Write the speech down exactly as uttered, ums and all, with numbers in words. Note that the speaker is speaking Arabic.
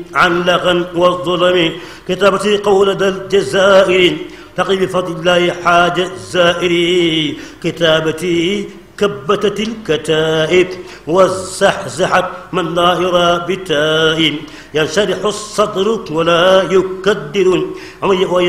عن لغى والظلم كتابتي قول ذا الجزائر تقي بفضل الله حاج الزائر كتابتي كبتت الكتائب وزحزحت من لا يرى بتائب ينشرح الصدر ولا يكدر